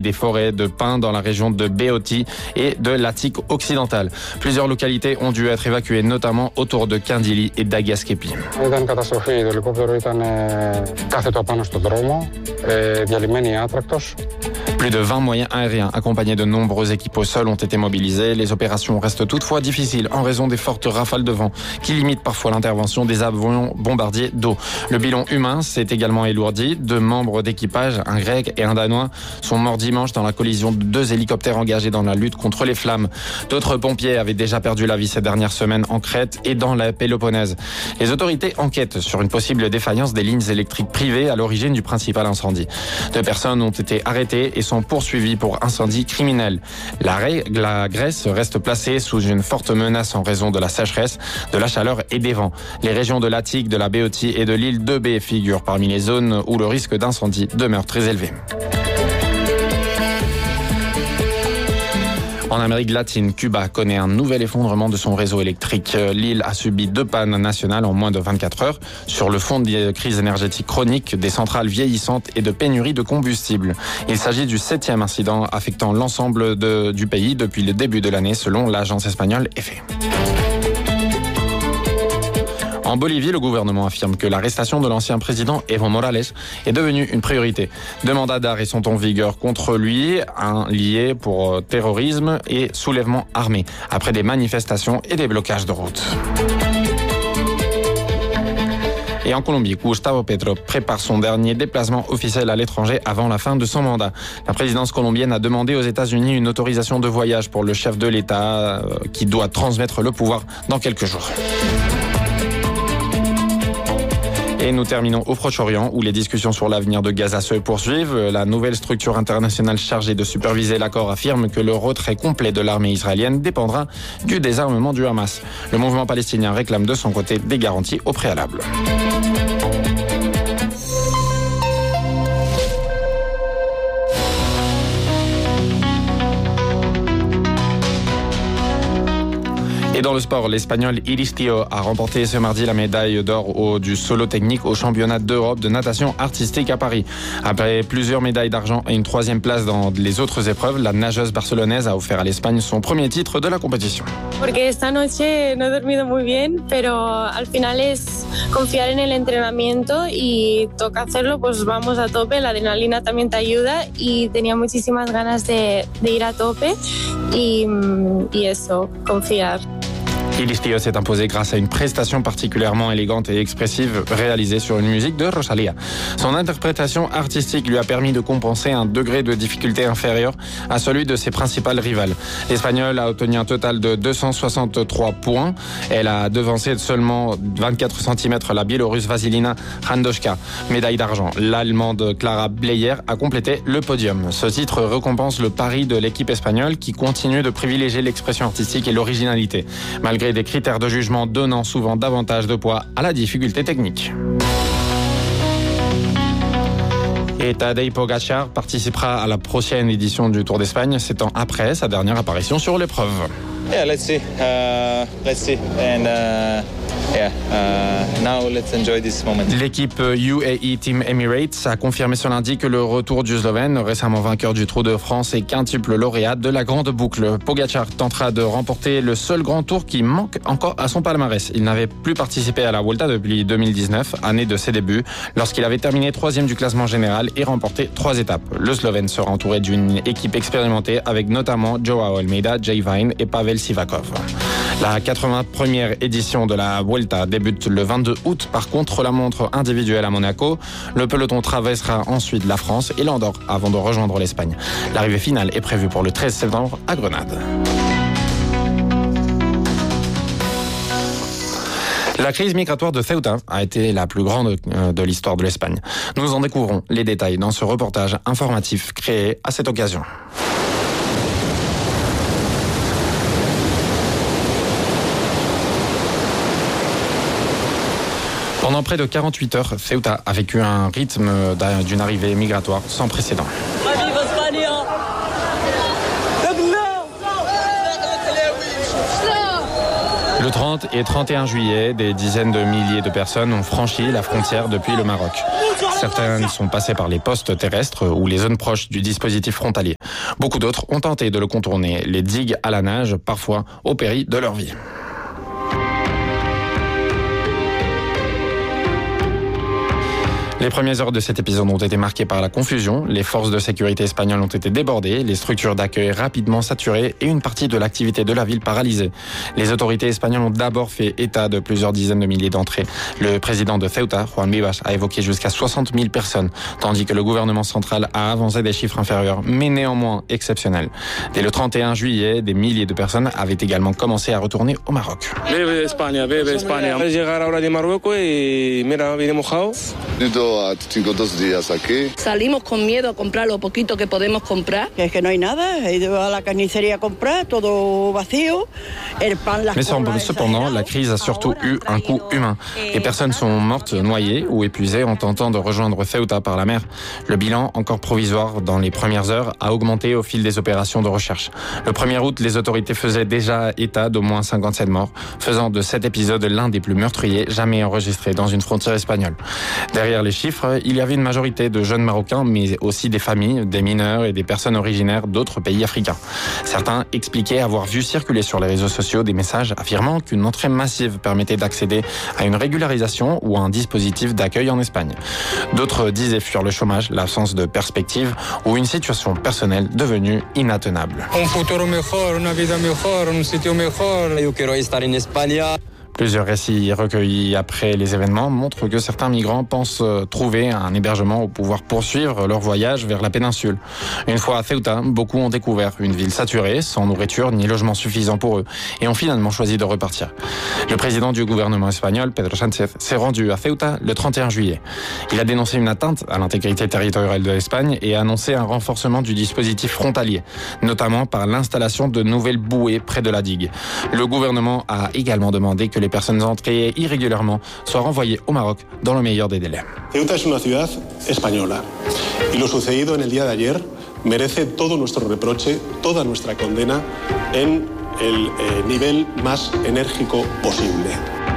des forêts de pins dans la région de Beoti et de l'Attique occidental. Plusieurs localités ont dû être évacuées, notamment autour de Kandili et d'Agaskepi. Ήταν καταστροφή. Το ελικόπτερο ήταν κάθετο απάνω στον δρόμο, διαλυμένη άτρακτος. Plus de 20 moyens aériens accompagnés de nombreux équipes au sol ont été mobilisés. Les opérations restent toutefois difficiles en raison des fortes rafales de vent qui limitent parfois l'intervention des avions bombardiers d'eau. Le bilan humain s'est également élourdi. 2 membres d'équipage, un grec et un danois, sont morts dimanche dans la collision de 2 hélicoptères engagés dans la lutte contre les flammes. D'autres pompiers avaient déjà perdu la vie ces dernières semaines en Crète et dans la Péloponnèse. Les autorités enquêtent sur une possible défaillance des lignes électriques privées à l'origine du principal incendie. 2 personnes ont été arrêtées et sont poursuivis pour incendie criminel. La Grèce reste placée sous une forte menace en raison de la sécheresse, de la chaleur et des vents. Les régions de l'Attique, de la Béotie et de l'île de B figurent parmi les zones où le risque d'incendie demeure très élevé. En Amérique latine, Cuba connaît un nouvel effondrement de son réseau électrique. L'île a subi 2 pannes nationales en moins de 24 heures sur le fond de crise énergétique chronique, des centrales vieillissantes et de pénurie de combustible. Il s'agit du 7e incident affectant l'ensemble du pays depuis le début de l'année, selon l'agence espagnole EFE. En Bolivie, le gouvernement affirme que l'arrestation de l'ancien président Evo Morales est devenue une priorité. 2 mandats d'arrêt sont en vigueur contre lui, un lié pour terrorisme et soulèvement armé, après des manifestations et des blocages de routes. Et en Colombie, Gustavo Petro prépare son dernier déplacement officiel à l'étranger avant la fin de son mandat. La présidence colombienne a demandé aux États-Unis une autorisation de voyage pour le chef de l'État qui doit transmettre le pouvoir dans quelques jours. Et nous terminons au Proche-Orient où les discussions sur l'avenir de Gaza se poursuivent. La nouvelle structure internationale chargée de superviser l'accord affirme que le retrait complet de l'armée israélienne dépendra du désarmement du Hamas. Le mouvement palestinien réclame de son côté des garanties au préalable. Et dans le sport, l'Espagnol Iristio a remporté ce mardi la médaille d'or du solo technique au championnat d'Europe de natation artistique à Paris. Après plusieurs médailles d'argent et une 3e place dans les autres épreuves, la nageuse barcelonaise a offert à l'Espagne son premier titre de la compétition. Porque esta noche no he dormido muy bien, pero al final es confiar en el entrenamiento y toca hacerlo, pues vamos a tope, la adrenalina también te ayuda y tenía muchísimas ganas de ir a tope y eso, confiar. Iristio s'est imposé grâce à une prestation particulièrement élégante et expressive réalisée sur une musique de Rosalía. Son interprétation artistique lui a permis de compenser un degré de difficulté inférieur à celui de ses principales rivales. L'Espagnole a obtenu un total de 263 points. Elle a devancé de seulement 24 cm la Biélorusse Vasilina Handoshka. Médaille d'argent. L'Allemande Clara Bleyer a complété le podium. Ce titre récompense le pari de l'équipe espagnole qui continue de privilégier l'expression artistique et l'originalité, malgré des critères de jugement donnant souvent davantage de poids à la difficulté technique. Et Tadej Pogačar participera à la prochaine édition du Tour d'Espagne, 7 ans après sa dernière apparition sur l'épreuve. Yeah, let's see. And now let's enjoy this moment. L'équipe UAE Team Emirates a confirmé ce lundi que le retour du Slovène, récemment vainqueur du Tour de France et quintuple lauréat de la Grande Boucle. Pogačar tentera de remporter le seul grand tour qui manque encore à son palmarès. Il n'avait plus participé à la Vuelta depuis 2019, année de ses débuts, lorsqu'il avait terminé 3e du classement général et remporté 3 étapes. Le Slovène sera entouré d'une équipe expérimentée avec notamment Joao Almeida, Jay Vine et Pavel Sivakov. La 81e édition de la Vuelta débute le 22 août par contre-la-montre individuelle à Monaco. Le peloton traversera ensuite la France et l'Andorre avant de rejoindre l'Espagne. L'arrivée finale est prévue pour le 13 septembre à Grenade. La crise migratoire de Ceuta a été la plus grande de l'histoire de l'Espagne. Nous en découvrons les détails dans ce reportage informatif créé à cette occasion. Pendant près de 48 heures, Ceuta a vécu un rythme d'une arrivée migratoire sans précédent. Le Le 30 et 31 juillet, des dizaines de milliers de personnes ont franchi la frontière depuis le Maroc. Certaines sont passées par les postes terrestres ou les zones proches du dispositif frontalier. Beaucoup d'autres ont tenté de le contourner, les digues à la nage, parfois au péril de leur vie. Les premières heures de cet épisode ont été marquées par la confusion. Les forces de sécurité espagnoles ont été débordées, les structures d'accueil rapidement saturées et une partie de l'activité de la ville paralysée. Les autorités espagnoles ont d'abord fait état de plusieurs dizaines de milliers d'entrées. Le président de Ceuta, Juan Vivas, a évoqué jusqu'à 60 000 personnes, tandis que le gouvernement central a avancé des chiffres inférieurs, mais néanmoins exceptionnels. Dès le 31 juillet, des milliers de personnes avaient également commencé à retourner au Maroc. Vive España, vive España. Llegar ahora de Marruecos y mira, viene mojado. A 2 días aquí. Salimos con miedo a comprar lo poquito que podemos comprar. Es que no hay nada, he ido a la carnicería a comprar, todo vacío. El pan, las Mais cependant, la crise a surtout eu un coût humain. Les personnes sont mortes noyées ou épuisées en tentant de rejoindre Ceuta par la mer. Le bilan, encore provisoire dans les premières heures, a augmenté au fil des opérations de recherche. Le 1er août, les autorités faisaient déjà état d'au moins 57 morts, faisant de cet épisode l'un des plus meurtriers jamais enregistrés dans une frontière espagnole. Derrière les chiffres, il y avait une majorité de jeunes Marocains, mais aussi des familles, des mineurs et des personnes originaires d'autres pays africains. Certains expliquaient avoir vu circuler sur les réseaux sociaux des messages affirmant qu'une entrée massive permettait d'accéder à une régularisation ou à un dispositif d'accueil en Espagne. D'autres disaient fuir le chômage, l'absence de perspective ou une situation personnelle devenue inatteignable. Un futuro mejor, una vida mejor, un sitio mejor. Yo quiero estar en España. Plusieurs récits recueillis après les événements montrent que certains migrants pensent trouver un hébergement ou pouvoir poursuivre leur voyage vers la péninsule. Une fois à Ceuta, beaucoup ont découvert une ville saturée, sans nourriture ni logement suffisant pour eux, et ont finalement choisi de repartir. Le président du gouvernement espagnol, Pedro Sánchez, s'est rendu à Ceuta le 31 juillet. Il a dénoncé une atteinte à l'intégrité territoriale de l'Espagne et a annoncé un renforcement du dispositif frontalier, notamment par l'installation de nouvelles bouées près de la digue. Le gouvernement a également demandé que les personnes entrées irrégulièrement soient renvoyées au Maroc dans le meilleur des délais. Ceuta es una ciudad española y lo sucedido en el día de ayer merece todo nuestro reproche, toda nuestra condena en el nivel más enérgico posible.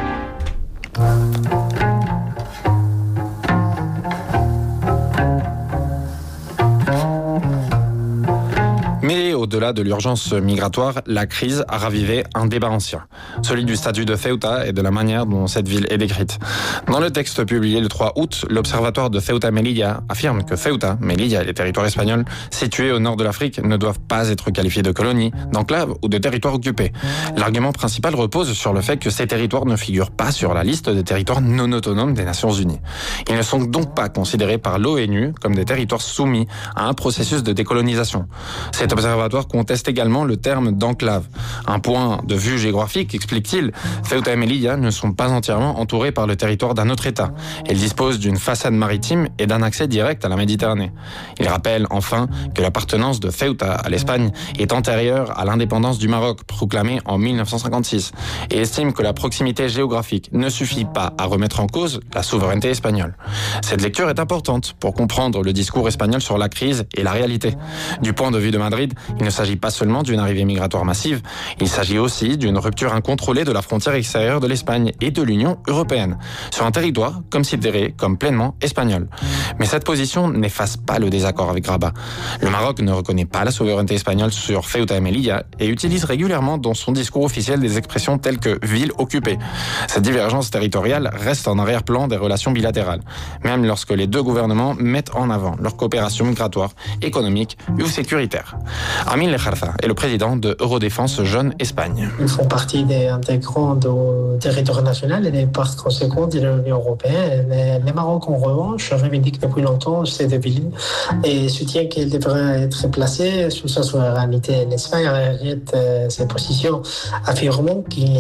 Mais au-delà de l'urgence migratoire, la crise a ravivé un débat ancien, celui du statut de Ceuta et de la manière dont cette ville est décrite. Dans le texte publié le 3 août, l'Observatoire de Ceuta-Melilla affirme que Ceuta, Melilla et les territoires espagnols situés au nord de l'Afrique ne doivent pas être qualifiés de colonies, d'enclaves ou de territoires occupés. L'argument principal repose sur le fait que ces territoires ne figurent pas sur la liste des territoires non autonomes des Nations Unies. Ils ne sont donc pas considérés par l'ONU comme des territoires soumis à un processus de décolonisation. Cet observatoire conteste également le terme d'enclave. Un point de vue géographique, explique-t-il, Ceuta et Melilla ne sont pas entièrement entourés par le territoire d'un autre État. Elles disposent d'une façade maritime et d'un accès direct à la Méditerranée. Il rappelle enfin que l'appartenance de Ceuta à l'Espagne est antérieure à l'indépendance du Maroc, proclamée en 1956, et estime que la proximité géographique ne suffit pas à remettre en cause la souveraineté espagnole. Cette lecture est importante pour comprendre le discours espagnol sur la crise et la réalité. Du point de vue de Madrid, il ne s'agit pas seulement d'une arrivée migratoire massive, il s'agit aussi d'une rupture incontrôlée de la frontière extérieure de l'Espagne et de l'Union européenne, sur un territoire considéré comme pleinement espagnol. Mais cette position n'efface pas le désaccord avec Rabat. Le Maroc ne reconnaît pas la souveraineté espagnole sur Ceuta et Melilla et utilise régulièrement dans son discours officiel des expressions telles que « ville occupée ». Cette divergence territoriale reste en arrière-plan des relations bilatérales, même lorsque les deux gouvernements mettent en avant leur coopération migratoire, économique ou sécuritaire. Amin Lejarza est le président de Eurodéfense Jeunes Espagne. Ils font partie des intégrants du territoire national et par conséquent de l'Union européenne. Les Maroc, en revanche, revendiquent depuis longtemps ces deux villes et soutient qu'elles devraient être placées sous sa souveraineté. L'Espagne arrête ses positions, affirmant qu'il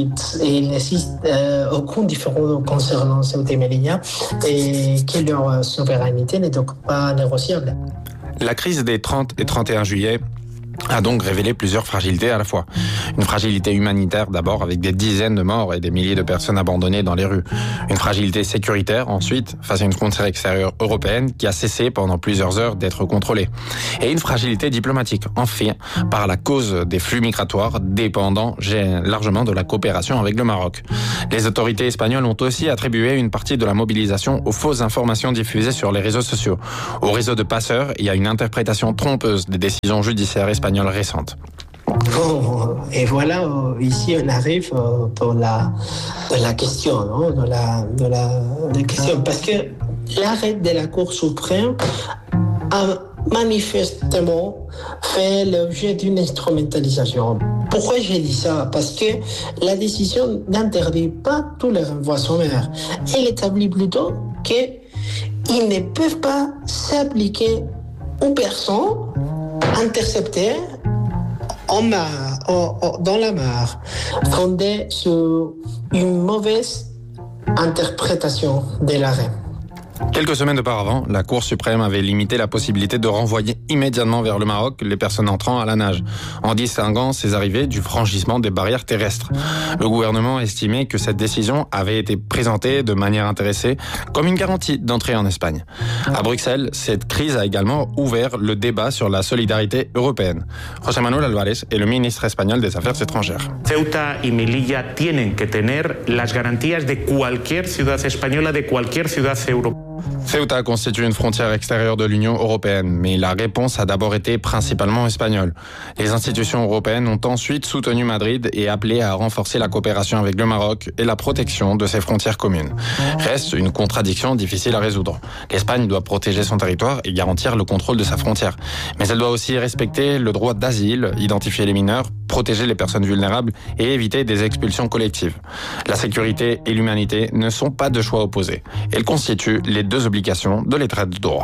n'existe aucun différent concernant Ceuta et Melilla et que leur souveraineté n'est donc pas négociable. La crise des 30 et 31 juillet a donc révélé plusieurs fragilités à la fois. Une fragilité humanitaire d'abord, avec des dizaines de morts et des milliers de personnes abandonnées dans les rues. Une fragilité sécuritaire ensuite, face à une frontière extérieure européenne qui a cessé pendant plusieurs heures d'être contrôlée. Et une fragilité diplomatique, enfin, par la cause des flux migratoires dépendant largement de la coopération avec le Maroc. Les autorités espagnoles ont aussi attribué une partie de la mobilisation aux fausses informations diffusées sur les réseaux sociaux, au réseau de passeurs et à une interprétation trompeuse des décisions judiciaires espagnoles récentes. Bon, et voilà, ici on arrive dans la question, non, dans la question, parce que l'arrêt de la Cour suprême a manifestement fait l'objet d'une instrumentalisation. Pourquoi j'ai dit ça? Parce que la décision n'interdit pas tous les renvois sommaires. Elle établit plutôt qu'ils ne peuvent pas s'appliquer aux personnes interceptées dans la mer, fondée sur une mauvaise interprétation de l'arrêt. Quelques semaines auparavant, la Cour suprême avait limité la possibilité de renvoyer immédiatement vers le Maroc les personnes entrant à la nage, en distinguant ces arrivées du franchissement des barrières terrestres. Le gouvernement estimait que cette décision avait été présentée de manière intéressée comme une garantie d'entrée en Espagne. À Bruxelles, cette crise a également ouvert le débat sur la solidarité européenne. José Manuel Álvarez est le ministre espagnol des Affaires étrangères. Ceuta y Melilla tienen que tener las garantías de cualquier ciudad española, de cualquier ciudad europea. Ceuta constitue une frontière extérieure de l'Union européenne, mais la réponse a d'abord été principalement espagnole. Les institutions européennes ont ensuite soutenu Madrid et appelé à renforcer la coopération avec le Maroc et la protection de ses frontières communes. Reste une contradiction difficile à résoudre. L'Espagne doit protéger son territoire et garantir le contrôle de sa frontière. Mais elle doit aussi respecter le droit d'asile, identifier les mineurs, protéger les personnes vulnérables et éviter des expulsions collectives. La sécurité et l'humanité ne sont pas de choix opposés. Elles constituent les deux obligations de l'État de droit.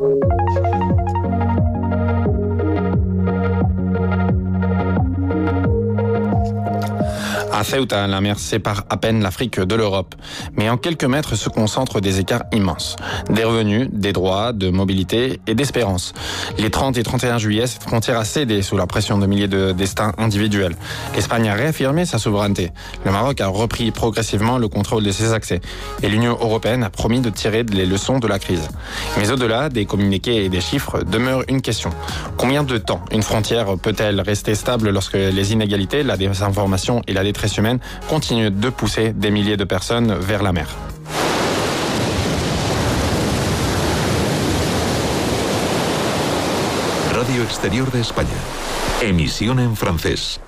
À Ceuta, la mer sépare à peine l'Afrique de l'Europe. Mais en quelques mètres se concentrent des écarts immenses. Des revenus, des droits, de mobilité et d'espérance. Les 30 et 31 juillet, cette frontière a cédé sous la pression de milliers de destins individuels. L'Espagne a réaffirmé sa souveraineté. Le Maroc a repris progressivement le contrôle de ses accès. Et l'Union européenne a promis de tirer les leçons de la crise. Mais au-delà des communiqués et des chiffres, demeure une question. Combien de temps une frontière peut-elle rester stable lorsque les inégalités, la désinformation et la détresse humaine continue de pousser des milliers de personnes vers la mer? Radio Exterior de España. Emisión en francés.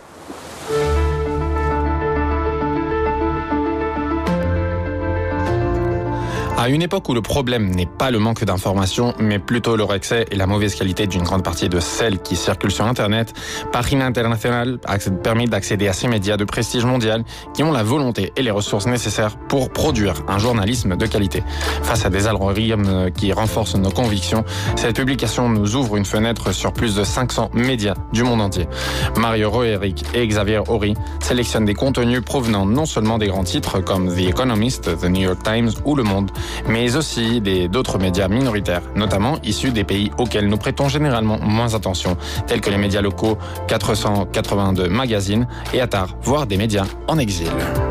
À une époque où le problème n'est pas le manque d'informations, mais plutôt leur excès et la mauvaise qualité d'une grande partie de celles qui circulent sur Internet, Página Internacional permet d'accéder à ces médias de prestige mondial qui ont la volonté et les ressources nécessaires pour produire un journalisme de qualité. Face à des algorithmes qui renforcent nos convictions, cette publication nous ouvre une fenêtre sur plus de 500 médias du monde entier. Mario Roerich et Xavier Horry sélectionnent des contenus provenant non seulement des grands titres comme The Economist, The New York Times ou Le Monde, mais aussi d'autres médias minoritaires, notamment issus des pays auxquels nous prêtons généralement moins attention, tels que les médias locaux 482 Magazine et Atar, voire des médias en exil.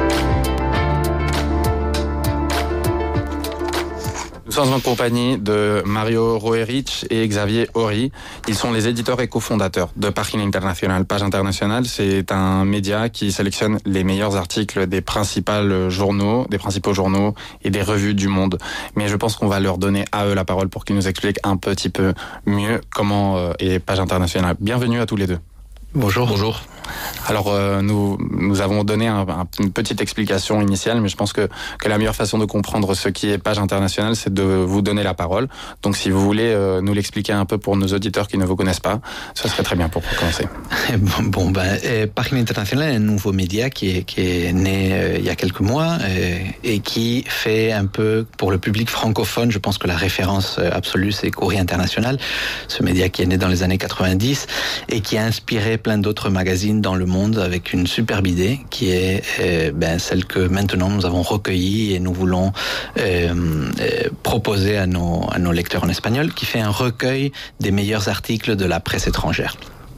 Nous sommes en compagnie de Mario Roerich et Xavier Horry. Ils sont les éditeurs et cofondateurs de Página Internacional. Page Internationale, c'est un média qui sélectionne les meilleurs articles des principaux journaux et des revues du monde. Mais je pense qu'on va leur donner à eux la parole pour qu'ils nous expliquent un petit peu mieux comment est Page Internationale. Bienvenue à tous les deux. Bonjour. Bonjour. Alors nous avons donné une petite explication initiale, mais je pense que la meilleure façon de comprendre ce qui est Page Internationale, c'est de vous donner la parole. Donc si vous voulez nous l'expliquer un peu pour nos auditeurs qui ne vous connaissent pas, ce serait très bien pour commencer. Página Internacionale est un nouveau média qui est né il y a quelques mois et qui fait un peu pour le public francophone. Je pense que la référence absolue c'est Courrier International, ce média qui est né dans les années 90 et qui a inspiré plein d'autres magazines dans le monde avec une superbe idée qui est celle que maintenant nous avons recueillie et nous voulons proposer à nos lecteurs en espagnol, qui fait un recueil des meilleurs articles de la presse étrangère.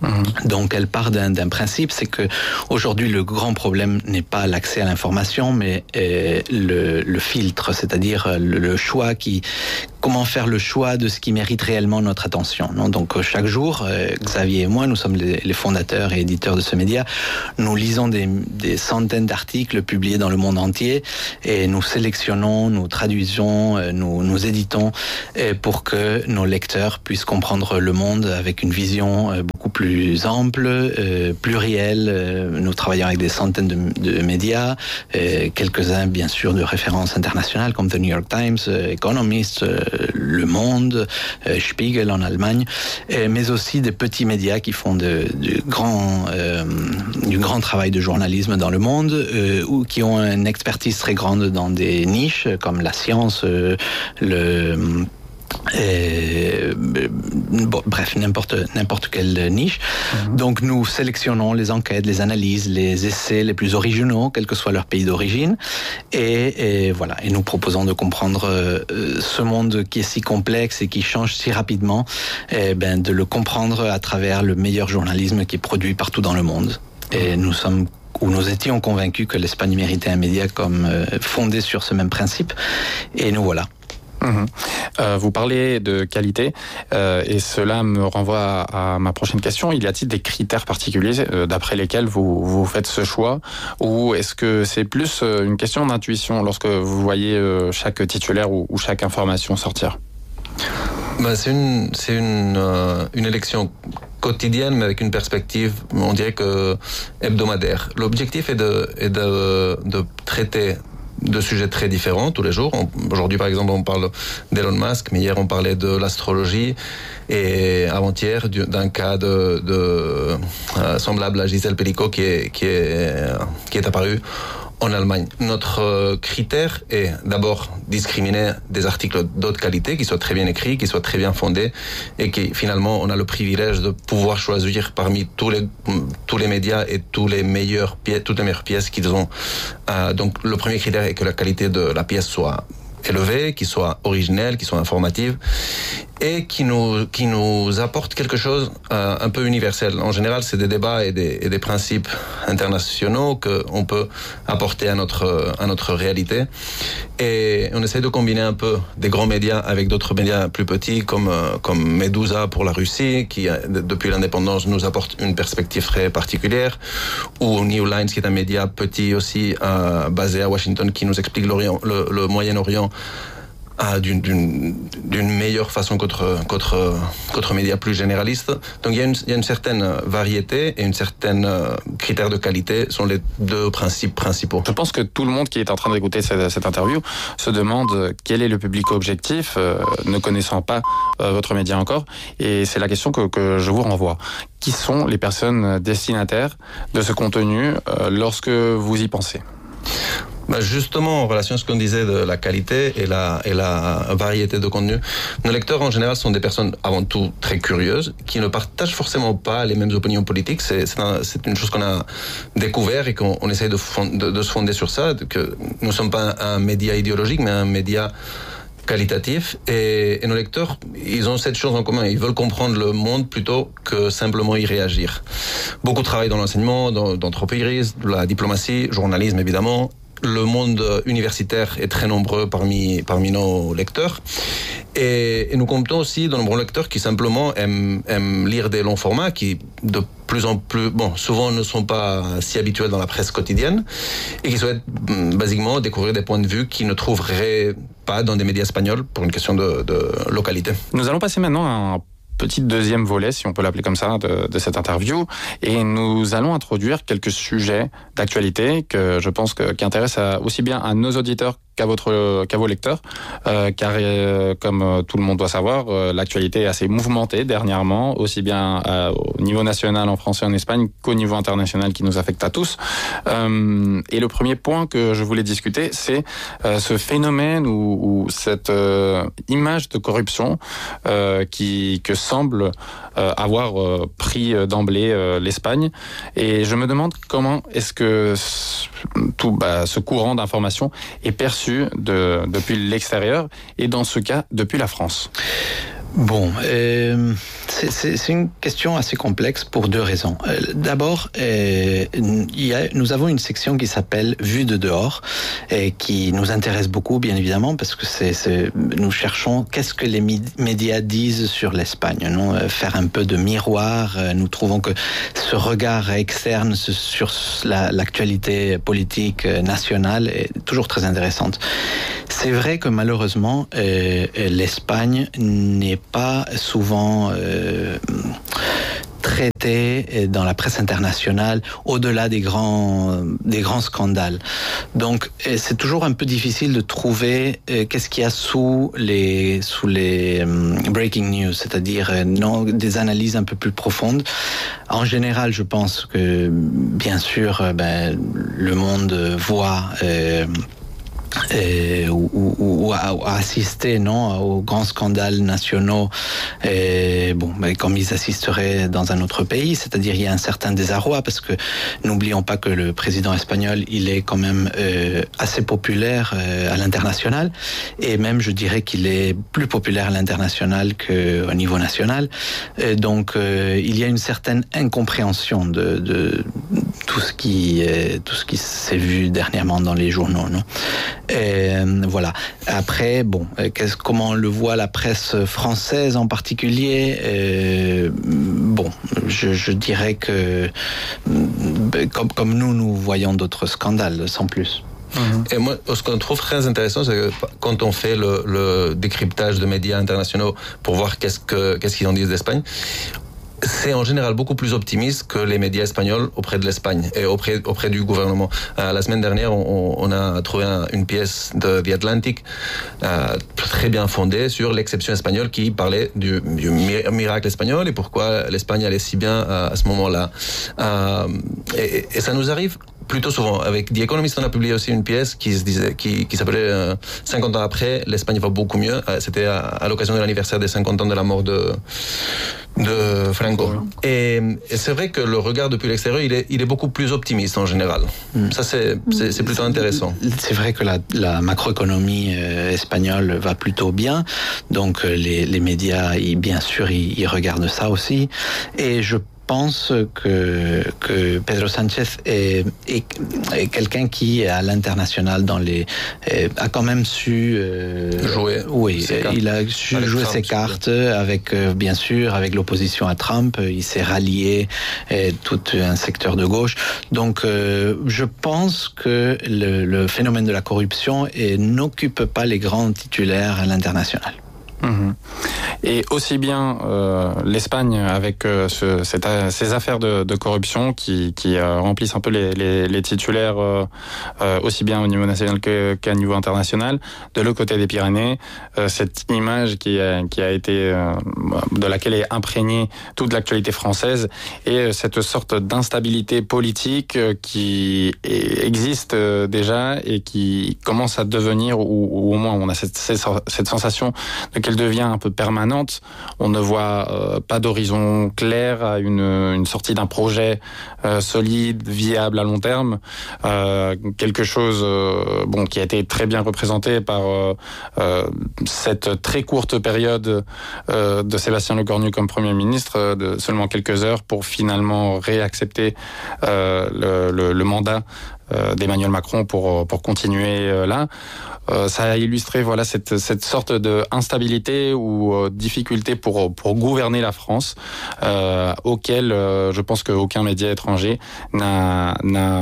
Donc elle part d'un principe, c'est que aujourd'hui le grand problème n'est pas l'accès à l'information, mais le filtre, c'est-à-dire le choix comment faire le choix de ce qui mérite réellement notre attention. Non? Donc chaque jour, Xavier et moi, nous sommes les fondateurs et éditeurs de ce média, nous lisons des centaines d'articles publiés dans le monde entier et nous sélectionnons, nous traduisons, nous éditons pour que nos lecteurs puissent comprendre le monde avec une vision beaucoup plus ample, plurielle. Nous travaillons avec des centaines de médias, quelques-uns bien sûr de références internationales comme The New York Times, Economist, Le Monde, Spiegel en Allemagne, mais aussi des petits médias qui font du grand travail de journalisme dans le monde, ou qui ont une expertise très grande dans des niches comme la science, bref, n'importe quelle niche. Donc nous sélectionnons les enquêtes, les analyses, les essais les plus originaux, quel que soit leur pays d'origine, et voilà. Et nous proposons de comprendre ce monde qui est si complexe et qui change si rapidement, de le comprendre à travers le meilleur journalisme qui est produit partout dans le monde. Et nous étions convaincus que l'Espagne méritait un média comme fondé sur ce même principe, et nous voilà. Vous parlez de qualité et cela me renvoie à ma prochaine question. Y a-t-il des critères particuliers d'après lesquels vous faites ce choix, ou est-ce que c'est plus une question d'intuition lorsque vous voyez chaque titulaire ou chaque information sortir? C'est une élection quotidienne, mais avec une perspective, on dirait que hebdomadaire. L'objectif est de traiter de sujets très différents tous les jours. Aujourd'hui, par exemple, on parle d'Elon Musk, mais hier, on parlait de l'astrologie, et avant-hier, d'un cas semblable à Gisèle Pelicot qui est apparu en Allemagne. Notre critère est d'abord discriminer des articles d'autre qualité, qui soient très bien écrits, qui soient très bien fondés, et qui finalement on a le privilège de pouvoir choisir parmi tous les médias et toutes les meilleures pièces qu'ils ont. Donc le premier critère est que la qualité de la pièce soit élevée, qui soit originelle, qui soit informative, et qui nous apporte quelque chose un peu universel. En général, c'est des débats et des principes internationaux qu'on peut apporter à notre réalité. Et on essaie de combiner un peu des grands médias avec d'autres médias plus petits, comme Medusa pour la Russie, qui depuis l'indépendance nous apporte une perspective très particulière, ou New Lines, qui est un média petit aussi, basé à Washington, qui nous explique le Moyen-Orient d'une meilleure façon qu'autre média plus généraliste. Donc il y a une certaine variété et une certaine critère de qualité sont les deux principes principaux. Je pense que tout le monde qui est en train d'écouter cette interview se demande quel est le public objectif, ne connaissant pas votre média encore, et c'est la question que je vous renvoie. Qui sont les personnes destinataires de ce contenu lorsque vous y pensez? Justement, en relation à ce qu'on disait de la qualité et la variété de contenu, nos lecteurs en général sont des personnes avant tout très curieuses, qui ne partagent forcément pas les mêmes opinions politiques. C'est une chose qu'on a découvert et qu'on essaye de se fonder sur ça, que nous ne sommes pas un média idéologique, mais un média qualitatif, et nos lecteurs, ils ont cette chose en commun, ils veulent comprendre le monde plutôt que simplement y réagir. Beaucoup travaillent dans l'enseignement, d'entreprise, la diplomatie, journalisme évidemment. Le monde universitaire est très nombreux parmi nos lecteurs, et nous comptons aussi de nombreux lecteurs qui simplement aiment lire des longs formats, qui de plus en plus, souvent ne sont pas si habituels dans la presse quotidienne, et qui souhaitent basiquement découvrir des points de vue qu'ils ne trouveraient pas dans des médias espagnols pour une question de localité. Nous allons passer maintenant à un petit deuxième volet, si on peut l'appeler comme ça, de cette interview, et nous allons introduire quelques sujets d'actualité que je pense qui intéressent aussi bien à nos auditeurs qu'à vos lecteurs, car comme tout le monde doit savoir, l'actualité est assez mouvementée dernièrement, aussi bien au niveau national en France et en Espagne qu'au niveau international, qui nous affecte à tous. Et le premier point que je voulais discuter, c'est ce phénomène ou cette image de corruption que semble avoir pris d'emblée l'Espagne. Et je me demande comment est-ce que ce courant d'information est perçu depuis l'extérieur, et dans ce cas, depuis la France. Bon, c'est une question assez complexe pour deux raisons. D'abord, nous avons une section qui s'appelle Vue de dehors, qui nous intéresse beaucoup, bien évidemment, parce que nous cherchons qu'est-ce que les médias disent sur l'Espagne, non? Faire un peu de miroir. Nous trouvons que ce regard externe sur l'actualité politique nationale est toujours très intéressante. C'est vrai que malheureusement, l'Espagne n'est pas souvent traité dans la presse internationale au-delà des grands scandales. Donc c'est toujours un peu difficile de trouver qu'est-ce qu'il y a sous les breaking news, c'est-à-dire des analyses un peu plus profondes. En général, je pense que bien sûr le monde voit ou à assister aux grands scandales nationaux comme ils assisteraient dans un autre pays, c'est-à-dire il y a un certain désarroi parce que n'oublions pas que le président espagnol il est quand même assez populaire à l'international et même je dirais qu'il est plus populaire à l'international qu'au niveau national, donc il y a une certaine incompréhension de tout ce qui s'est vu dernièrement dans les journaux, non? Voilà. Après, comment on le voit la presse française en particulier, je dirais que comme nous voyons d'autres scandales, sans plus. Et moi, ce qu'on trouve très intéressant, c'est que quand on fait le décryptage de médias internationaux pour voir qu'est-ce qu'ils en disent d'Espagne, c'est en général beaucoup plus optimiste que les médias espagnols auprès de l'Espagne et auprès du gouvernement. La semaine dernière, on a trouvé une pièce de The Atlantic très bien fondée sur l'exception espagnole qui parlait du miracle espagnol et pourquoi l'Espagne allait si bien à ce moment-là. Et ça nous arrive plutôt souvent. Avec The Economist, on a publié aussi une pièce qui s'appelait 50 ans après, l'Espagne va beaucoup mieux. C'était à l'occasion de l'anniversaire des 50 ans de la mort de Franco. Et c'est vrai que le regard depuis l'extérieur, il est beaucoup plus optimiste en général. Ça, c'est plutôt intéressant. C'est vrai que la macroéconomie espagnole va plutôt bien. Donc, les médias, bien sûr, ils regardent ça aussi. Et je pense que Pedro Sánchez est quelqu'un qui, à l'international, a quand même su jouer. Oui, il a su jouer ses cartes avec, bien sûr, avec l'opposition à Trump. Il s'est rallié tout un secteur de gauche. Donc, je pense que le phénomène de la corruption n'occupe pas les grands titulaires à l'international. Et aussi bien l'Espagne avec ces affaires de corruption qui remplissent un peu les titulaires aussi bien au niveau national qu'à niveau international. De l'autre côté des Pyrénées, cette image qui a été de laquelle est imprégnée toute l'actualité française et cette sorte d'instabilité politique qui existe déjà et qui commence à devenir, ou au moins on a cette sensation de qu'elle devient un peu permanente. On ne voit pas d'horizon clair à une sortie d'un projet solide, viable à long terme. Quelque chose qui a été très bien représenté par cette très courte période de Sébastien Lecornu comme Premier ministre, de seulement quelques heures pour finalement réaccepter le mandat d'Emmanuel Macron pour continuer là. Ça a illustré cette sorte de instabilité ou difficulté pour gouverner la France, auquel je pense qu'aucun média étranger n'a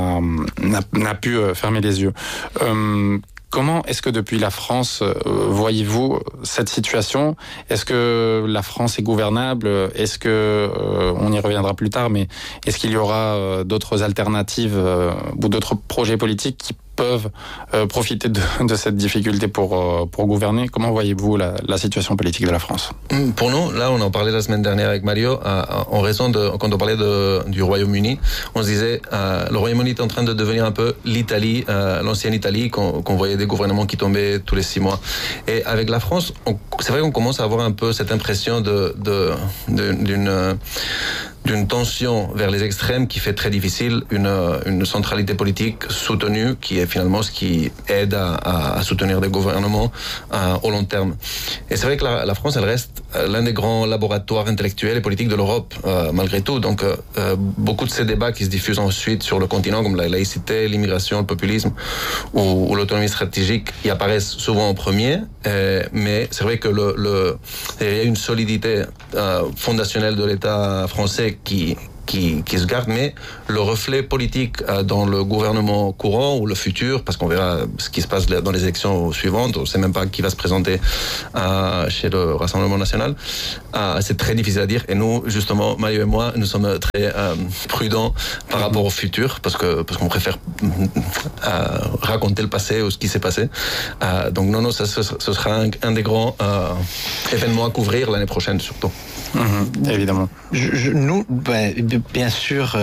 pu fermer les yeux. Comment est-ce que depuis la France, voyez-vous cette situation? Est-ce que la France est gouvernable? Est-ce que, on y reviendra plus tard, mais est-ce qu'il y aura d'autres alternatives ou d'autres projets politiques qui peuvent profiter de cette difficulté pour gouverner? Comment voyez-vous la situation politique de la France? Pour nous, là, on en parlait la semaine dernière avec Mario, en raison quand on parlait du Royaume-Uni, on se disait, le Royaume-Uni est en train de devenir un peu l'Italie, l'ancienne Italie, qu'on voyait des gouvernements qui tombaient tous les 6 mois. Et avec la France, c'est vrai qu'on commence à avoir un peu cette impression d'une tension vers les extrêmes qui fait très difficile une centralité politique soutenue, qui est finalement ce qui aide à soutenir des gouvernements au long terme. Et c'est vrai que la France, elle reste l'un des grands laboratoires intellectuels et politiques de l'Europe, malgré tout. Donc, beaucoup de ces débats qui se diffusent ensuite sur le continent, comme la laïcité, l'immigration, le populisme ou l'autonomie stratégique, y apparaissent souvent en premier. Mais c'est vrai que il y a une solidité fondationnelle de l'État français qui se garde, mais le reflet politique dans le gouvernement courant ou le futur, parce qu'on verra ce qui se passe dans les élections suivantes, on ne sait même pas qui va se présenter chez le Rassemblement national, c'est très difficile à dire. Et nous, justement, Mario et moi, nous sommes très prudents par rapport au futur, parce qu'on préfère raconter le passé ou ce qui s'est passé. Donc non, ce sera un des grands événements à couvrir l'année prochaine, surtout. Évidemment. Nous, bien sûr,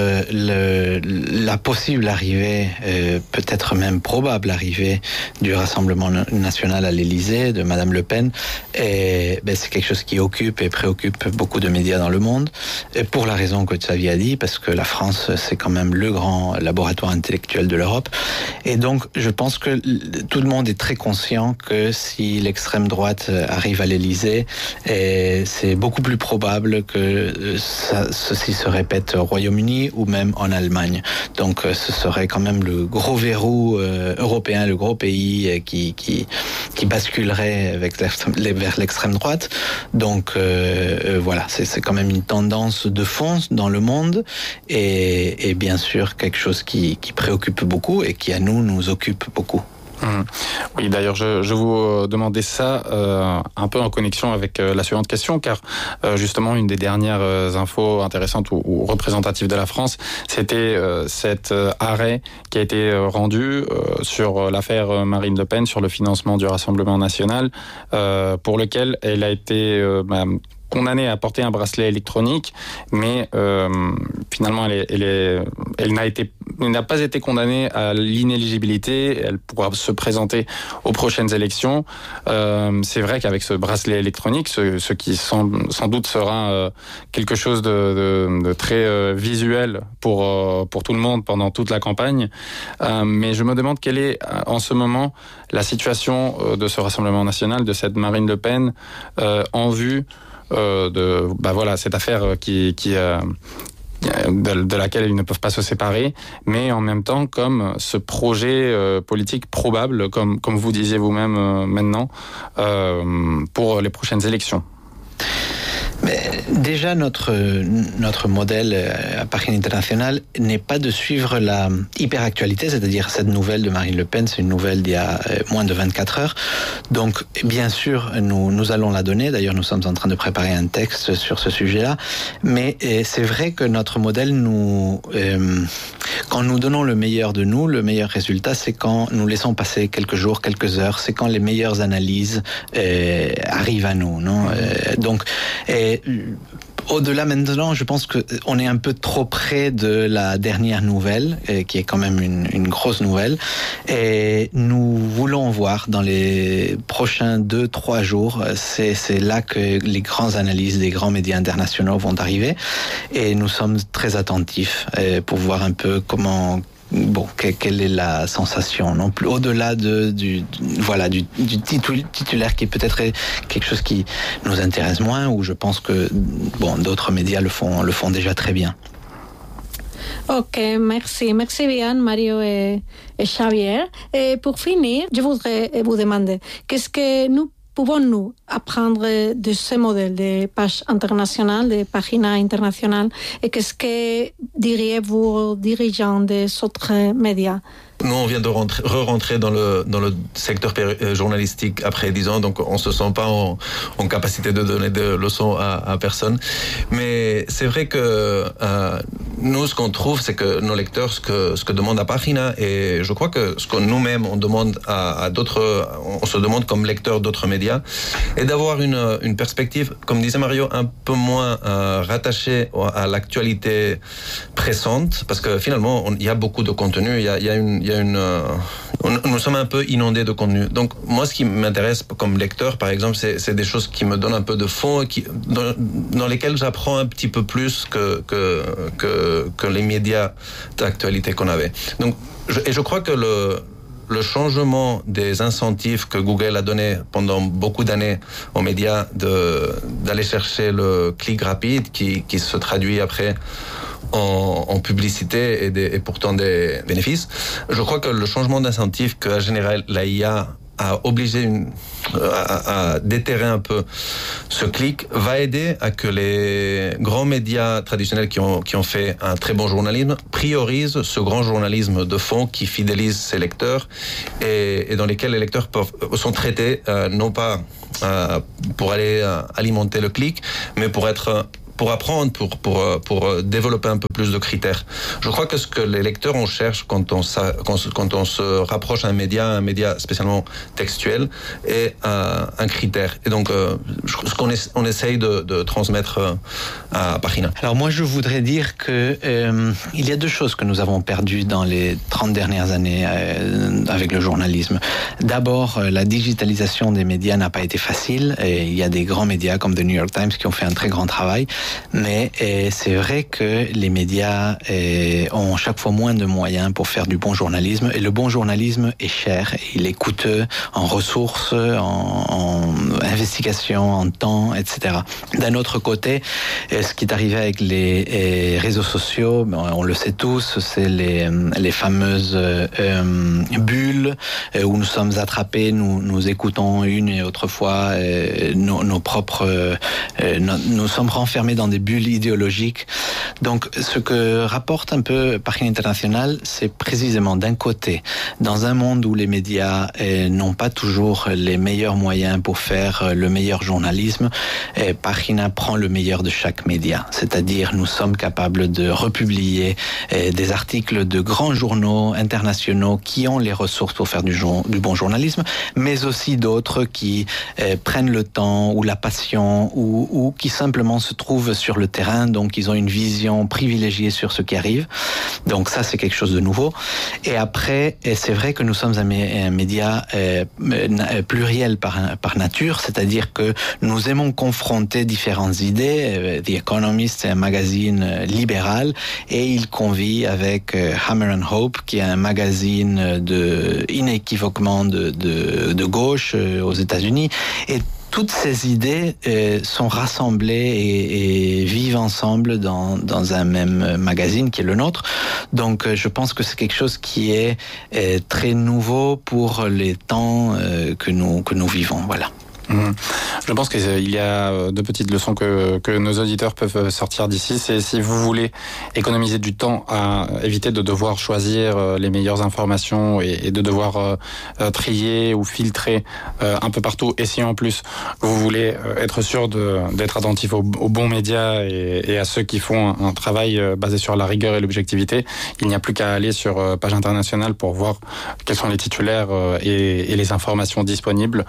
la possible arrivée, peut-être même probable arrivée du Rassemblement national à l'Élysée, de Madame Le Pen, c'est quelque chose qui occupe et préoccupe beaucoup de médias dans le monde, et pour la raison que Xavier a dit, parce que la France, c'est quand même le grand laboratoire intellectuel de l'Europe. Et donc, je pense que tout le monde est très conscient que si l'extrême droite arrive à l'Élysée, c'est beaucoup plus probable que ceci se répète au Royaume-Uni ou même en Allemagne. Donc ce serait quand même le gros verrou européen, le gros pays qui basculerait vers l'extrême droite. Donc voilà, c'est quand même une tendance de fond dans le monde et bien sûr quelque chose qui préoccupe beaucoup et qui à nous occupe beaucoup. Oui, d'ailleurs, je vous demandais ça un peu en connexion avec la suivante question, car justement, une des dernières infos intéressantes ou représentatives de la France, c'était cet arrêt qui a été rendu sur l'affaire Marine Le Pen, sur le financement du Rassemblement national, pour lequel elle a été condamnée à porter un bracelet électronique, mais finalement elle n'a pas été condamnée à l'inéligibilité. Elle pourra se présenter aux prochaines élections. C'est vrai qu'avec ce bracelet électronique, ce qui sans doute sera quelque chose de très visuel pour tout le monde pendant toute la campagne. Mais je me demande quelle est en ce moment la situation de ce Rassemblement national, de cette Marine Le Pen, en vue de cette affaire de laquelle ils ne peuvent pas se séparer, mais en même temps comme ce projet politique probable, comme vous disiez vous-même maintenant, pour les prochaines élections. Mais déjà, notre modèle à Paris International n'est pas de suivre la hyperactualité, c'est-à-dire cette nouvelle de Marine Le Pen, c'est une nouvelle d'il y a moins de 24 heures. Donc, bien sûr, nous allons la donner. D'ailleurs, nous sommes en train de préparer un texte sur ce sujet-là. Mais c'est vrai que notre modèle, quand nous donnons le meilleur de nous, le meilleur résultat, c'est quand nous laissons passer quelques jours, quelques heures. C'est quand les meilleures analyses arrivent à nous, non ? Donc, au-delà maintenant, je pense qu'on est un peu trop près de la dernière nouvelle, qui est quand même une grosse nouvelle. Et nous voulons voir dans les prochains 2-3 jours, c'est là que les grandes analyses des grands médias internationaux vont arriver. Et nous sommes très attentifs pour voir un peu quelle est la sensation, non plus au-delà du titulaire qui peut-être est quelque chose qui nous intéresse moins, ou je pense que d'autres médias le font déjà très bien. Ok, merci bien Mario et Xavier. Et pour finir, je voudrais vous demander, qu'est-ce que nous pouvons-nous apprendre de ce modèle de page internationale, de pagina internationale, et qu'est-ce que diriez-vous aux dirigeants des autres médias? Nous, on vient de re-rentrer dans le secteur journalistique après 10 ans, donc on se sent pas en capacité de donner des leçons à personne. Mais c'est vrai que nous, ce qu'on trouve, c'est que nos lecteurs, ce que demandent à Pagina, et je crois que ce que nous-mêmes on demande à d'autres, on se demande comme lecteurs d'autres médias, est d'avoir une perspective, comme disait Mario, un peu moins rattachée à l'actualité pressante, parce que finalement, il y a beaucoup de contenu, il y a une nous sommes un peu inondés de contenu. Donc moi, ce qui m'intéresse comme lecteur, par exemple, c'est des choses qui me donnent un peu de fond et dans lesquelles j'apprends un petit peu plus que les médias d'actualité qu'on avait. Donc, je crois que le changement des incentives que Google a donné pendant beaucoup d'années aux médias d'aller chercher le clic rapide qui se traduit après en publicité et pourtant des bénéfices. Je crois que le changement d'incentive qu'a généré la IA a obligé à déterrer un peu ce clic, va aider à que les grands médias traditionnels qui ont fait un très bon journalisme priorisent ce grand journalisme de fond qui fidélise ses lecteurs et dans lesquels les lecteurs sont traités non pas pour aller alimenter le clic, mais pour apprendre, pour développer un peu plus de critères. Je crois que ce que les lecteurs on cherche quand on se rapproche d'un média, un média spécialement textuel, est un critère. Et donc, ce qu'on essaye de transmettre à Pagina. Alors moi, je voudrais dire que il y a deux choses que nous avons perdues dans les 30 dernières années avec le journalisme. D'abord, la digitalisation des médias n'a pas été facile. Et il y a des grands médias comme The New York Times qui ont fait un très grand travail. Mais c'est vrai que les médias ont chaque fois moins de moyens pour faire du bon journalisme. Et le bon journalisme est cher. Il est coûteux en ressources, en investigation, en temps, etc. D'un autre côté, ce qui est arrivé avec les réseaux sociaux, on le sait tous, c'est les fameuses bulles où nous sommes attrapés, nous écoutons une et autre fois nos propres... nous sommes renfermés dans des bulles idéologiques. Donc, ce que rapporte un peu Pagina Internacional, c'est précisément d'un côté, dans un monde où les médias n'ont pas toujours les meilleurs moyens pour faire le meilleur journalisme, Pagina prend le meilleur de chaque média. C'est-à-dire, nous sommes capables de republier des articles de grands journaux internationaux qui ont les ressources pour faire du bon journalisme, mais aussi d'autres qui prennent le temps ou la passion ou qui simplement se trouvent sur le terrain, donc ils ont une vision privilégiée sur ce qui arrive. Donc ça, c'est quelque chose de nouveau. Et après, c'est vrai que nous sommes un média pluriel par nature, c'est-à-dire que nous aimons confronter différentes idées. The Economist, c'est un magazine libéral, et il convie avec Hammer and Hope, qui est un magazine inéquivoquement de gauche aux États-Unis. Et toutes ces idées sont rassemblées et vivent ensemble dans un même magazine qui est le nôtre. Donc je pense que c'est quelque chose qui est très nouveau pour les temps que nous vivons. Voilà. Je pense qu'il y a deux petites leçons que nos auditeurs peuvent sortir d'ici. C'est si vous voulez économiser du temps à éviter de devoir choisir les meilleures informations et de devoir trier ou filtrer un peu partout. Et si en plus vous voulez être sûr d'être attentif aux bons médias et à ceux qui font un travail basé sur la rigueur et l'objectivité, il n'y a plus qu'à aller sur Page Internationale pour voir quels sont les titulaires et les informations disponibles.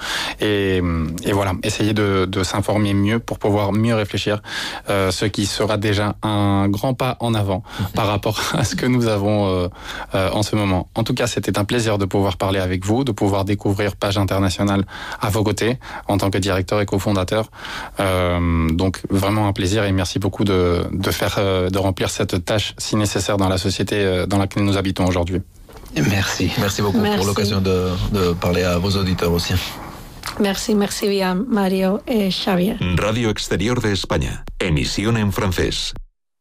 Et voilà, essayez de s'informer mieux pour pouvoir mieux réfléchir, ce qui sera déjà un grand pas en avant par rapport à ce que nous avons en ce moment. En tout cas, c'était un plaisir de pouvoir parler avec vous, de pouvoir découvrir Page Internationale à vos côtés en tant que directeur et cofondateur. Donc vraiment un plaisir et merci beaucoup de remplir cette tâche si nécessaire dans la société dans laquelle nous habitons aujourd'hui. Merci. Merci beaucoup pour l'occasion de parler à vos auditeurs aussi. Merci bien, Mario et Xavier. Radio Exterior de España. Emisión en francés.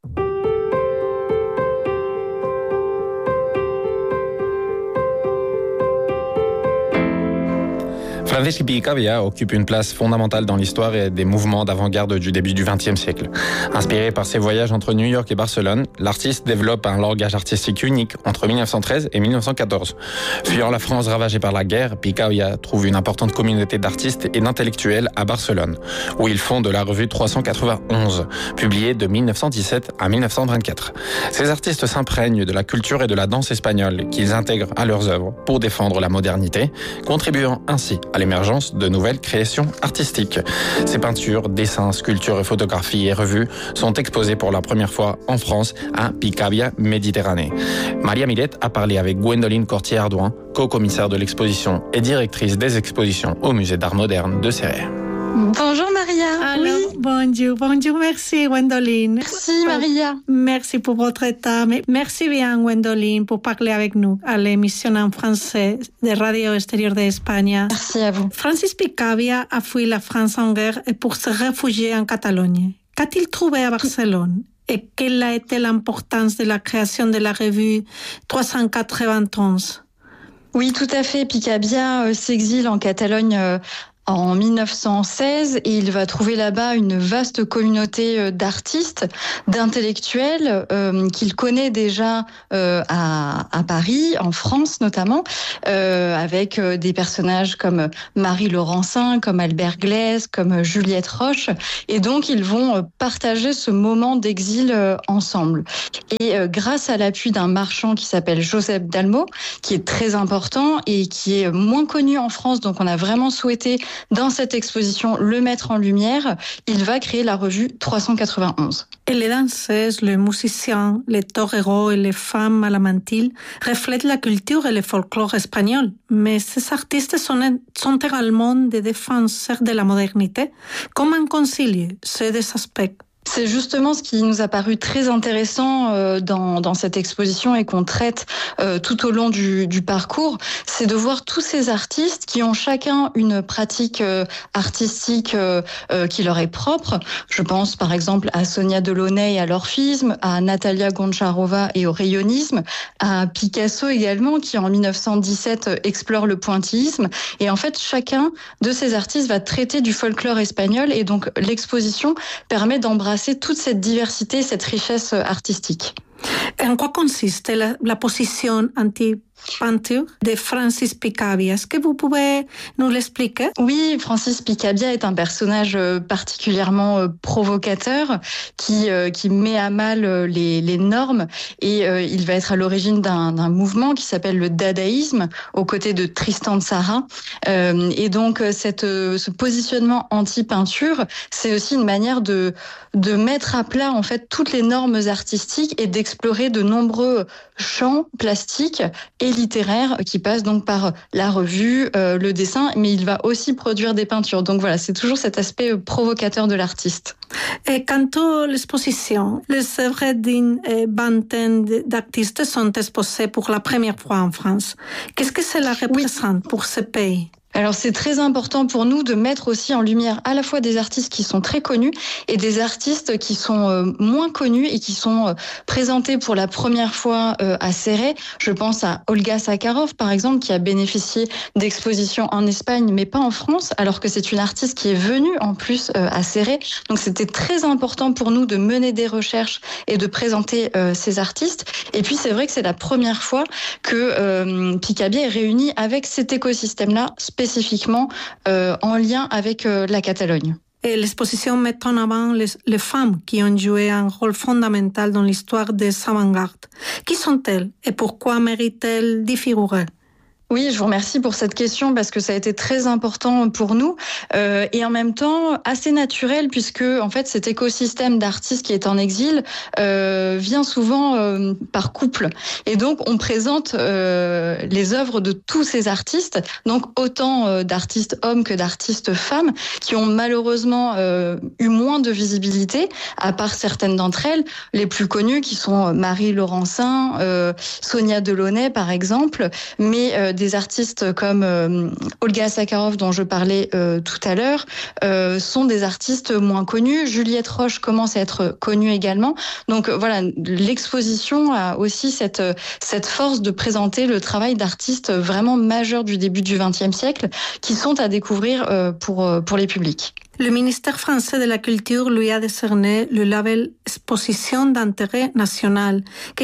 Francisco Picabia occupe une place fondamentale dans l'histoire et des mouvements d'avant-garde du début du XXe siècle. Inspiré par ses voyages entre New York et Barcelone, l'artiste développe un langage artistique unique entre 1913 et 1914. Fuyant la France ravagée par la guerre, Picabia trouve une importante communauté d'artistes et d'intellectuels à Barcelone, où il fonde la revue 391, publiée de 1917 à 1924. Ces artistes s'imprègnent de la culture et de la danse espagnole qu'ils intègrent à leurs œuvres pour défendre la modernité, contribuant ainsi à l'émancipation l'émergence de nouvelles créations artistiques. Ces peintures, dessins, sculptures et photographies et revues sont exposées pour la première fois en France à Picabia Méditerranée. Maria Millet a parlé avec Gwendoline Cortier-Ardouin, co-commissaire de l'exposition et directrice des expositions au Musée d'Art Moderne de Céret. Bonjour Maria. Alors, oui. Bonjour, merci Gwendoline. Merci Maria. Merci pour votre temps. Merci bien Gwendoline pour parler avec nous à l'émission en français de Radio Extérieure d'Espagne. Merci à vous. Francis Picabia a fui la France en guerre pour se réfugier en Catalogne. Qu'a-t-il trouvé à Barcelone? Et quelle a été l'importance de la création de la revue 391? Oui, tout à fait. Picabia s'exile en Catalogne en 1916 et il va trouver là-bas une vaste communauté d'artistes, d'intellectuels qu'il connaît déjà à Paris, en France notamment, avec des personnages comme Marie Laurencin, comme Albert Glaise, comme Juliette Roche. Et donc, ils vont partager ce moment d'exil ensemble. Et grâce à l'appui d'un marchand qui s'appelle Joseph Dalmau, qui est très important et qui est moins connu en France, donc on a vraiment souhaité dans cette exposition le mettre en lumière, il va créer la revue 391. Et les danseuses, les musiciens, les toreros et les femmes à la mantille reflètent la culture et le folklore espagnol. Mais ces artistes sont également des défenseurs de la modernité. Comment concilier ces deux aspects? C'est justement ce qui nous a paru très intéressant dans cette exposition et qu'on traite tout au long du parcours, c'est de voir tous ces artistes qui ont chacun une pratique artistique qui leur est propre. Je pense par exemple à Sonia Delaunay et à l'orphisme, à Natalia Goncharova et au rayonisme, à Picasso également qui en 1917 explore le pointillisme. Et en fait, chacun de ces artistes va traiter du folklore espagnol et donc l'exposition permet d'embrasser toute cette diversité, cette richesse artistique. En quoi consiste la position anti-peinture de Francis Picabia? Est-ce que vous pouvez nous l'expliquer? Oui, Francis Picabia est un personnage particulièrement provocateur qui met à mal les normes et il va être à l'origine d'un mouvement qui s'appelle le dadaïsme aux côtés de Tristan Tzara. Et donc ce positionnement anti-peinture, c'est aussi une manière de mettre à plat en fait toutes les normes artistiques et d'explorer de nombreux champs plastiques et littéraires qui passent donc par la revue, le dessin, mais il va aussi produire des peintures. Donc voilà, c'est toujours cet aspect provocateur de l'artiste. Et quant à l'exposition, les œuvres d'une vingtaine d'artistes sont exposées pour la première fois en France. Qu'est-ce que cela représente pour ce pays? Alors c'est très important pour nous de mettre aussi en lumière à la fois des artistes qui sont très connus et des artistes qui sont moins connus et qui sont présentés pour la première fois à Céret. Je pense à Olga Sakharov par exemple qui a bénéficié d'expositions en Espagne mais pas en France alors que c'est une artiste qui est venue en plus à Céret. Donc c'était très important pour nous de mener des recherches et de présenter ces artistes. Et puis c'est vrai que c'est la première fois que Picabia est réuni avec cet écosystème-là spécifiquement en lien avec la Catalogne. Et l'exposition met en avant les femmes qui ont joué un rôle fondamental dans l'histoire des avant-gardes. Qui sont-elles et pourquoi méritent-elles d'y figurer? Oui, je vous remercie pour cette question parce que ça a été très important pour nous et en même temps assez naturel puisque en fait cet écosystème d'artistes qui est en exil vient souvent par couple et donc on présente les œuvres de tous ces artistes, donc autant d'artistes hommes que d'artistes femmes qui ont malheureusement eu moins de visibilité à part certaines d'entre elles, les plus connues qui sont Marie Laurencin, Sonia Delaunay par exemple, mais des artistes comme Olga Sakharov dont je parlais tout à l'heure sont des artistes moins connus. Juliette Roche commence à être connue également. Donc voilà, l'exposition a aussi cette force de présenter le travail d'artistes vraiment majeurs du début du XXe siècle qui sont à découvrir pour les publics. Le ministère français de la Culture lui a décerné le label Exposition d'intérêt national. Que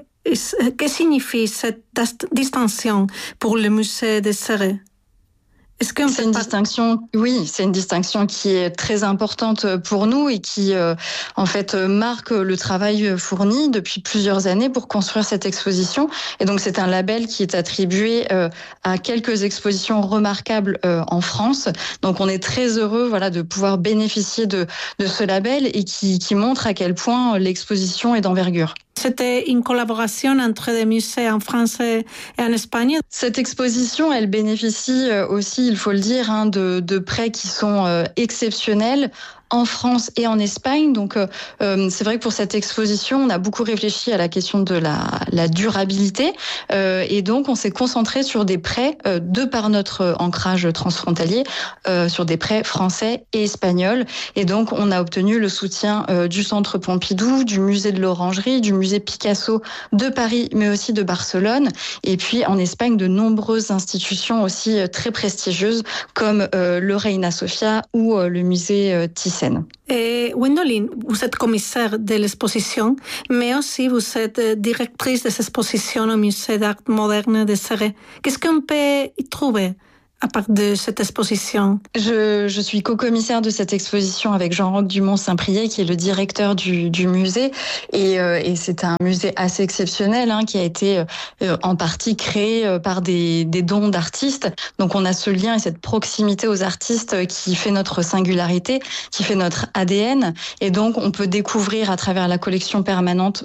signifie cette distinction pour le musée de Céret? C'est une distinction, oui, c'est une distinction qui est très importante pour nous et qui, en fait, marque le travail fourni depuis plusieurs années pour construire cette exposition. Et donc, c'est un label qui est attribué à quelques expositions remarquables en France. Donc, on est très heureux, voilà, de pouvoir bénéficier de ce label et qui montre à quel point l'exposition est d'envergure. C'était une collaboration entre des musées en France et en Espagne. Cette exposition, elle bénéficie aussi, il faut le dire, de prêts qui sont exceptionnels en France et en Espagne. Donc, c'est vrai que pour cette exposition, on a beaucoup réfléchi à la question de la durabilité. Et donc, on s'est concentré sur des prêts, de par notre ancrage transfrontalier, sur des prêts français et espagnols. Et donc, on a obtenu le soutien du Centre Pompidou, du Musée de l'Orangerie, du Musée Picasso de Paris, mais aussi de Barcelone. Et puis, en Espagne, de nombreuses institutions aussi très prestigieuses, comme le Reina Sofia ou le musée Thyssen. Et Gwendoline, vous êtes commissaire de l'exposition, mais aussi vous êtes directrice de cette exposition au Musée d'Art Moderne de Céret. Qu'est-ce qu'on peut y trouver à part de cette exposition? Je suis co-commissaire de cette exposition avec Jean-Roch Dumont-Saint-Priest, qui est le directeur du musée. Et c'est un musée assez exceptionnel, qui a été en partie créé par des dons d'artistes. Donc on a ce lien et cette proximité aux artistes qui fait notre singularité, qui fait notre ADN. Et donc on peut découvrir à travers la collection permanente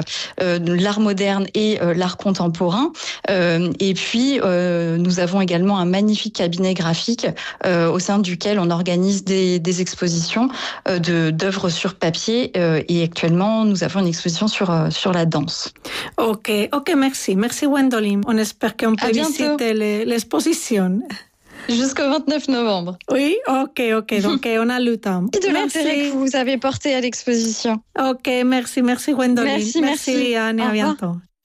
l'art moderne et l'art contemporain. Et puis nous avons également un magnifique cabinet graphique au sein duquel on organise des expositions d'œuvres sur papier et actuellement nous avons une exposition sur la danse. Ok, merci Gwendoline. On espère qu'on peut visiter l'exposition. Jusqu'au 29 novembre. Oui, ok, donc on a le temps. Et de l'intérêt que vous avez porté à l'exposition. Ok, merci Gwendoline. Merci Liane, et à bientôt.